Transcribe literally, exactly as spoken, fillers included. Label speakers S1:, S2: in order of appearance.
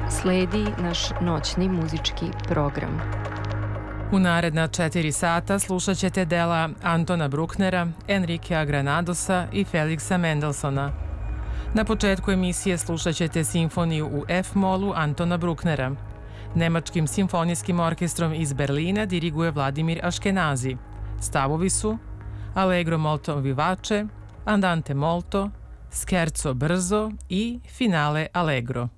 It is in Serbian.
S1: Sledi naš noćni muzički program.
S2: U naredna četiri sata slušat ćete dela Antona Brucknera, Enriquea Granadosa i Felixa Mendelssohna. Na početku emisije slušat ćete simfoniju u F-molu Antona Brucknera. Nemačkim simfonijskim orkestrom iz Berlina diriguje Vladimir Aškenazi. Stavovi su Allegro molto vivace, Andante molto, Scherzo brzo i Finale allegro.